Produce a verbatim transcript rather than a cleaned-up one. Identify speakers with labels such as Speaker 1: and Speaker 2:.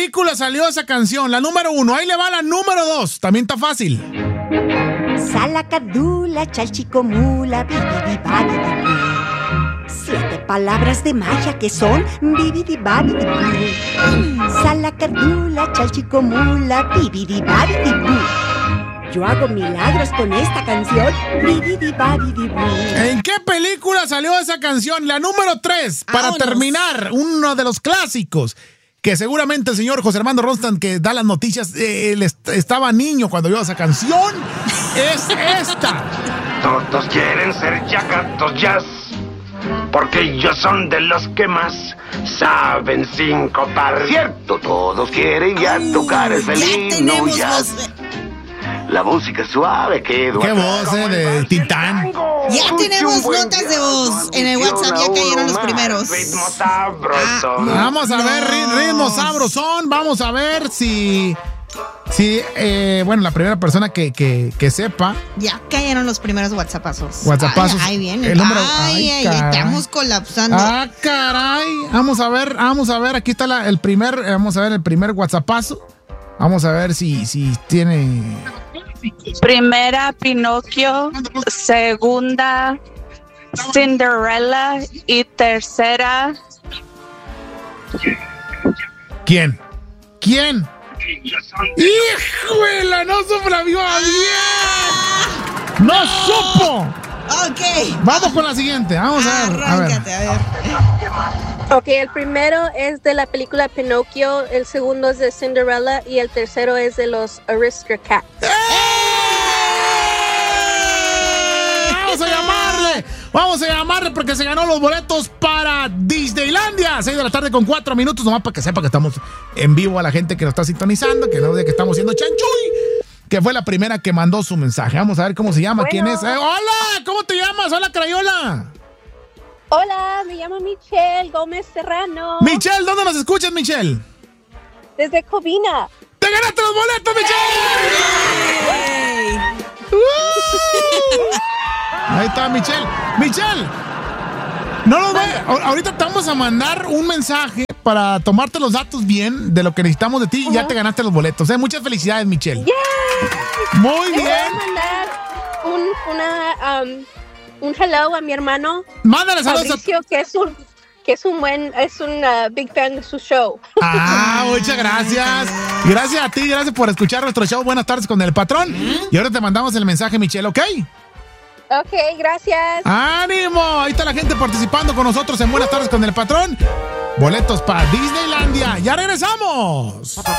Speaker 1: película salió esa canción? La número uno. Ahí le va la número dos. También está fácil.
Speaker 2: Salacardula, chalchicomula, bibidibabidibú. Siete palabras de magia que son bibidibabidibú. Salacardula, chalchicomula, bibidibabidibú. Yo hago milagros con esta canción. Bibidibabidibú.
Speaker 1: ¿En qué película salió esa canción? La número tres. Para
Speaker 3: Vámonos. terminar,
Speaker 1: uno de los clásicos. Que seguramente el señor José Armando Ronstan, que da las noticias, eh, él est- estaba niño cuando vio esa canción. Es esta.
Speaker 4: Todos quieren ser yacatos jazz, porque ellos son de los que más saben sincopar. Cierto, todos quieren ya
Speaker 3: Ay,
Speaker 4: tocar el
Speaker 3: ya
Speaker 4: felino
Speaker 3: tenemos
Speaker 4: jazz.
Speaker 3: voz.
Speaker 4: La música suave que Eduardo.
Speaker 1: Qué voz, eh, de Titán.
Speaker 3: Ya tenemos notas de voz. En el WhatsApp ya cayeron los primeros.
Speaker 4: Ritmo sabroso.
Speaker 3: Ah,
Speaker 1: Vamos a
Speaker 3: No.
Speaker 1: ver, ri- ritmo sabrosón. Vamos a ver si. Si, eh, bueno, la primera persona que, que, que sepa.
Speaker 3: Ya cayeron los primeros WhatsAppazos.
Speaker 1: WhatsAppazos.
Speaker 3: Ay, ahí viene.
Speaker 1: El número-
Speaker 3: Ay,
Speaker 1: ay,
Speaker 3: ay,
Speaker 1: caray.
Speaker 3: estamos colapsando.
Speaker 1: Ah, caray. Vamos a ver, vamos a ver. Aquí está la- el primer. eh, Vamos a ver el primer WhatsAppazo. Vamos a ver si, si tiene.
Speaker 5: Primera, Pinocchio. Segunda, Cinderella. Y tercera,
Speaker 1: ¿Quién? ¿Quién? ¡Híjole! ¡No supo bien! ¡No supo!
Speaker 3: Ok.
Speaker 1: Vamos con la siguiente. Vamos a ver. A ver.
Speaker 3: Arráncate, a ver.
Speaker 6: Ok, el primero es de la película Pinocchio, el segundo es de Cinderella y el tercero es de los Aristocats.
Speaker 1: Vamos a llamarle. Vamos a llamarle porque se ganó los boletos para Disneylandia. seis de la tarde con cuatro minutos. Nomás para que sepa que estamos en vivo a la gente que nos está sintonizando. Que no diga que estamos haciendo chanchuy. Que fue la primera que mandó su mensaje. Vamos a ver cómo se llama.
Speaker 6: Bueno.
Speaker 1: ¿Quién es? Eh, hola, ¿cómo te llamas? Hola, Crayola.
Speaker 6: Hola, me llamo Michelle Gómez Serrano.
Speaker 1: Michelle, ¿dónde nos escuchas, Michelle?
Speaker 6: Desde Covina.
Speaker 1: ¡Te ganaste los boletos, Michelle! ¡Uh! Ahí está, Michelle. Michelle, no los voy, a- ahorita te vamos a mandar un mensaje para tomarte los datos bien de lo que necesitamos de ti y ya te ganaste los boletos. ¿eh? Muchas felicidades, Michelle.
Speaker 6: ¡Yay!
Speaker 1: Muy
Speaker 6: Les voy a
Speaker 1: bien.
Speaker 6: mandar un, una, um, un hello a mi hermano
Speaker 1: Mándale saludos a...
Speaker 6: Fabricio, que es un que es un buen, es un uh, big fan de su show.
Speaker 1: Ah, muchas gracias. Gracias a ti, gracias por escuchar nuestro show. Buenas tardes con el patrón. Y ahora te mandamos el mensaje, Michelle, ¿ok?
Speaker 6: Ok, gracias.
Speaker 1: ¡Ánimo! Ahí está la gente participando con nosotros en Buenas tardes con el patrón. Boletos para Disneylandia. ¡Ya regresamos!